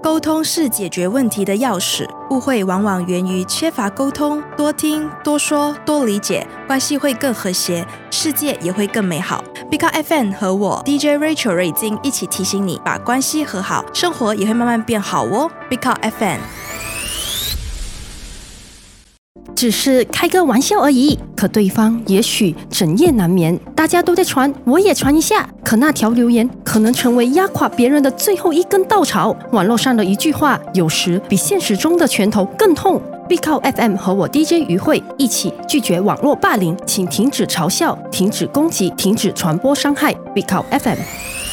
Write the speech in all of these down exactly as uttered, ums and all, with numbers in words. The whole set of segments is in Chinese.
沟通是解决问题的钥匙，误会往往源于缺乏沟通，多听、多说、多理解，关系会更和谐，世界也会更美好。Big Up F M 和我 D J Rachel 瑞金一起提醒你，把关系和好，生活也会慢慢变好哦。Big Up F M。 只是开个玩笑而已，可对方也许整夜难眠。大家都在传，我也传一下。可那条留言可能成为压垮别人的最后一根稻草。网络上的一句话，有时比现实中的拳头更痛。Big Up F M 和我 D J 于慧一起拒绝网络霸凌，请停止嘲笑，停止攻击，停止传播伤害。Big Up F M。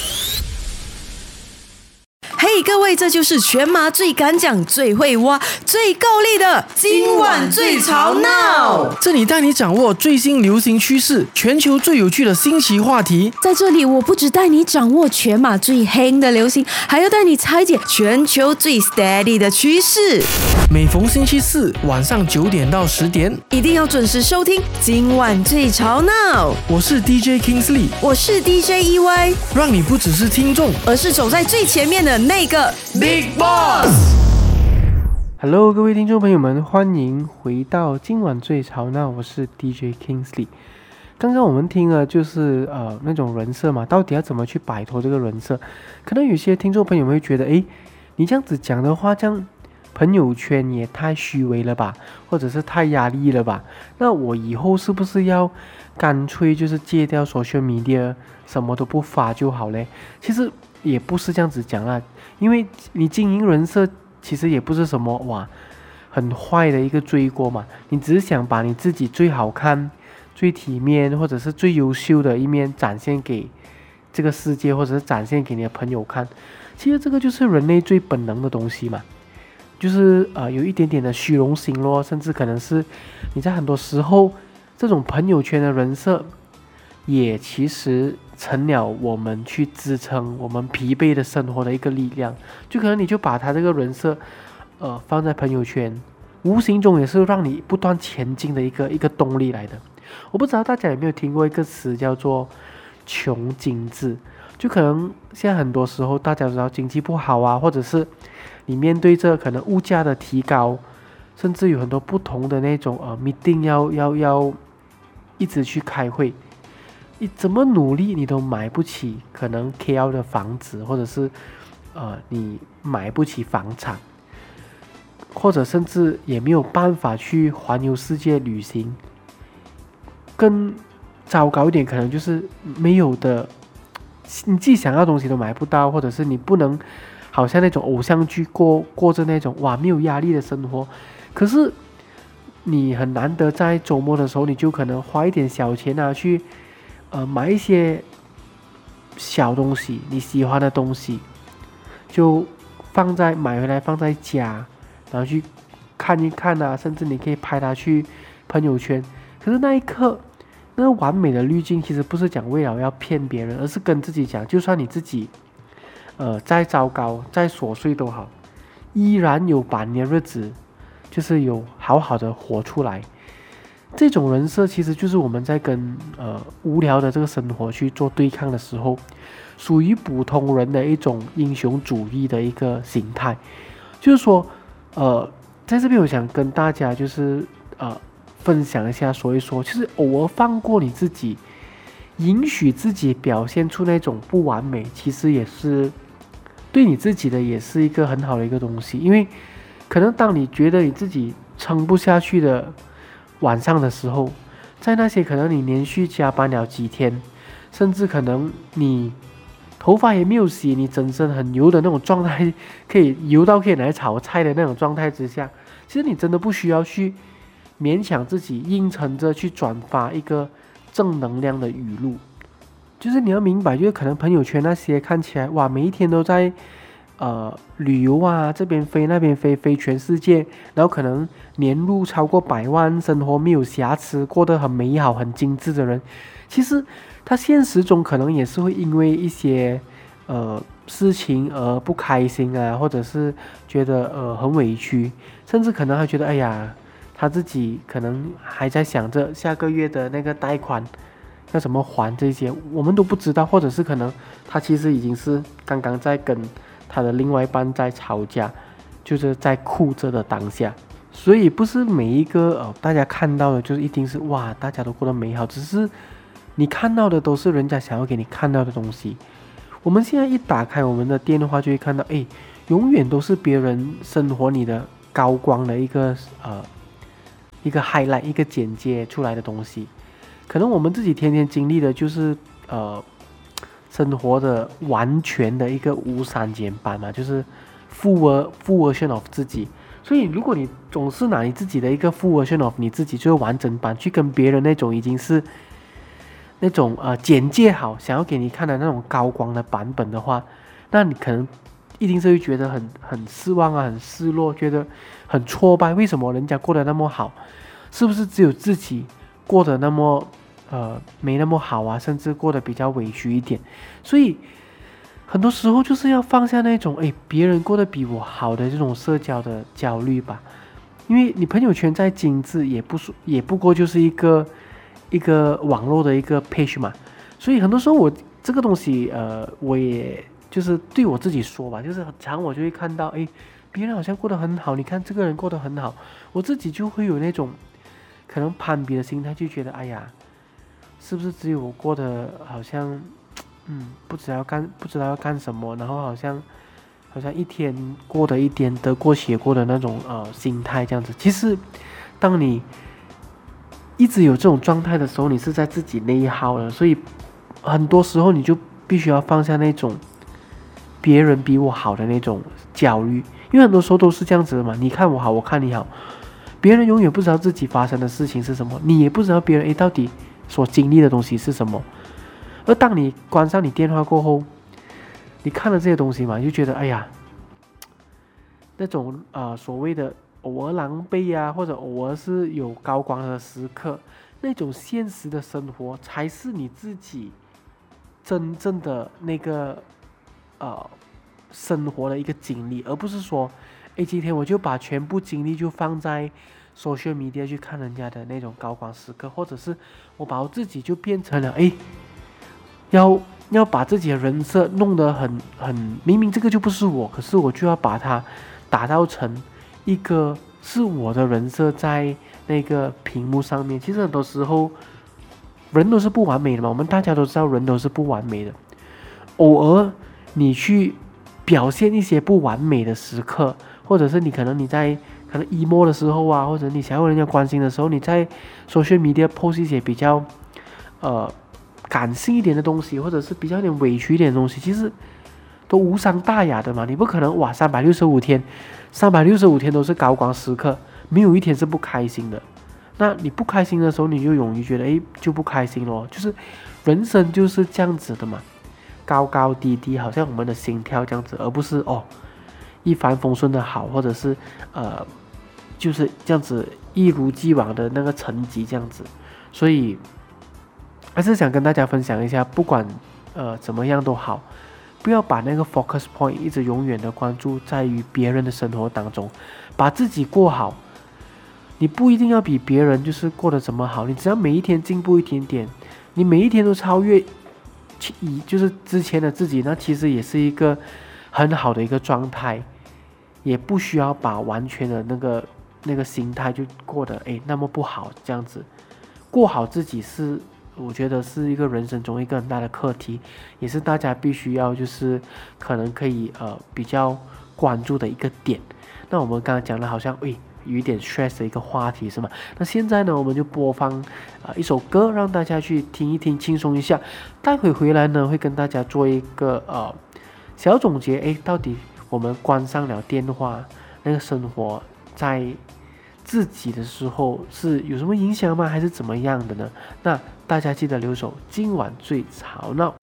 嘿、hey, 各位，这就是全马最敢讲、最会挖、最够力的今晚最吵闹。 这里带你掌握最新流行趋势，全球最有趣的新奇话题。 在这里，我不只带你掌握全马最黑的流行，还要带你拆解全球最 steady 的趋势。 每逢星期四晚上九点到十点， 一定要准时收听今晚最吵闹。 我是 D J Kingsley， 我是 D J E Y， 让你不只是听众， 而是走在最前面的那个 Big Boss。Hello， 各位听众朋友们，欢迎回到今晚最吵闹，我是 D J Kingsley。刚刚我们听了就是呃那种人设嘛，到底要怎么去摆脱这个人设？可能有些听众朋友们会觉得，诶，你这样子讲的话，这样朋友圈也太虚伪了吧，或者是太压力了吧？那我以后是不是要干脆就是戒掉 social media， 什么都不发就好嘞？其实也不是这样子讲啦，因为你经营人设其实也不是什么哇很坏的一个罪过嘛，你只是想把你自己最好看、最体面或者是最优秀的一面展现给这个世界，或者是展现给你的朋友看。其实这个就是人类最本能的东西嘛，就是呃有一点点的虚荣心咯，甚至可能是你在很多时候这种朋友圈的人设也其实成了我们去支撑我们疲惫的生活的一个力量。就可能你就把他这个人设呃放在朋友圈，无形中也是让你不断前进的一个一个动力来的。我不知道大家有没有听过一个词叫做穷经济，就可能现在很多时候大家知道经济不好啊，或者是你面对着可能物价的提高，甚至有很多不同的那种呃 meeting 要要要一直去开会，你怎么努力你都买不起可能 K L 的房子，或者是呃你买不起房产，或者甚至也没有办法去环游世界旅行。更糟糕一点，可能就是没有的，你自己想要的东西都买不到，或者是你不能好像那种偶像剧过过着那种哇没有压力的生活。可是你很难得在周末的时候，你就可能花一点小钱啊去呃买一些小东西，你喜欢的东西，就放在买回来放在家，然后去看一看啊，甚至你可以拍它去朋友圈。可是那一刻，那个完美的滤镜其实不是讲为了要骗别人，而是跟自己讲，就算你自己呃再糟糕再琐碎都好，依然有把你的日子就是有好好的活出来。这种人设其实就是我们在跟呃无聊的这个生活去做对抗的时候，属于普通人的一种英雄主义的一个形态。就是说呃在这边我想跟大家就是呃分享一下，说一说，就是偶尔放过你自己，允许自己表现出那种不完美，其实也是对你自己的也是一个很好的一个东西。因为可能当你觉得你自己撑不下去的晚上的时候，在那些可能你连续加班了几天，甚至可能你头发也没有洗，你整身很油的那种状态，可以油到可以来炒菜的那种状态之下，其实你真的不需要去勉强自己硬撑着去转发一个正能量的语录。就是你要明白，就是可能朋友圈那些看起来哇每一天都在呃旅游啊，这边飞那边飞，飞全世界，然后可能年入超过百万，生活没有瑕疵，过得很美好很精致的人，其实他现实中可能也是会因为一些呃事情而不开心啊，或者是觉得呃很委屈，甚至可能还觉得哎呀他自己可能还在想着下个月的那个贷款要怎么还，这些我们都不知道，或者是可能他其实已经是刚刚在跟他的另外一半在吵架，就是在哭着的当下。所以不是每一个呃大家看到的就是一定是哇大家都过得美好，只是你看到的都是人家想要给你看到的东西。我们现在一打开我们的电话就会看到，哎，永远都是别人生活里的高光的一个呃一个 highlight 一个简介出来的东西。可能我们自己天天经历的就是呃生活的完全的一个无删减版嘛，就是 full full version of 自己。所以如果你总是拿你自己的一个 full version of 你自己就是完整版去跟别人那种已经是那种呃简介好想要给你看的那种高光的版本的话，那你可能一定是会觉得很很失望啊，很失落，觉得很挫败。为什么人家过得那么好，是不是只有自己过得那么呃没那么好啊，甚至过得比较委屈一点？所以很多时候就是要放下那种哎别人过得比我好的这种社交的焦虑吧，因为你朋友圈再精致也不也不过就是一个一个网络的一个 page 嘛，所以很多时候我这个东西呃我也就是对我自己说吧，就是很常我就会看到哎别人好像过得很好，你看这个人过得很好，我自己就会有那种可能攀比的心态，就觉得哎呀是不是只有我过得好像嗯，不知道要干，不知道要干什么，然后好像，好像一天过得一点得过且过的那种呃心态这样子。其实，当你一直有这种状态的时候，你是在自己内耗的，所以很多时候你就必须要放下那种别人比我好的那种焦虑，因为很多时候都是这样子的嘛。你看我好，我看你好，别人永远不知道自己发生的事情是什么，你也不知道别人诶到底所经历的东西是什么。而当你关上你电话过后，你看了这些东西嘛，你就觉得哎呀，那种呃所谓的偶尔狼狈啊，或者偶尔是有高光的时刻，那种现实的生活才是你自己真正的那个呃生活的一个经历，而不是说，哎，今天我就把全部精力就放在social media去看人家的那种高光时刻，或者是我把我自己就变成了哎。要要把自己的人设弄得很很明明这个就不是我，可是我就要把它打造成一个是我的人设在那个屏幕上面。其实很多时候人都是不完美的嘛，我们大家都知道人都是不完美的。偶尔你去表现一些不完美的时刻，或者是你可能你在可能 emo 的时候啊，或者你想要人家关心的时候，你在 social media post 一些比较呃。感性一点的东西，或者是比较有点委屈一点的东西，其实都无伤大雅的嘛。你不可能哇，三百六十五天，三百六十五天都是高光时刻，没有一天是不开心的。那你不开心的时候，你就容易觉得哎，就不开心咯。就是人生就是这样子的嘛，高高低低，好像我们的心跳这样子，而不是哦一帆风顺的好，或者是呃就是这样子一如既往的那个成绩这样子。所以。还是想跟大家分享一下，不管呃怎么样都好，不要把那个 focus point 一直永远的关注在于别人的生活当中，把自己过好。你不一定要比别人就是过得怎么好，你只要每一天进步一点点，你每一天都超越就是之前的自己，那其实也是一个很好的一个状态，也不需要把完全的那个那个心态就过得诶那么不好，这样子过好自己是。我觉得是一个人生中一个很大的课题，也是大家必须要就是可能可以呃比较关注的一个点。那我们刚刚讲的好像诶有一点 stress 的一个话题是吗？那现在呢我们就播放呃一首歌让大家去听一听，轻松一下。待会回来呢会跟大家做一个呃小总结，诶到底我们关上了电话那个生活在自己的时候是有什么影响吗？还是怎么样的呢？那大家记得留守今晚最吵闹。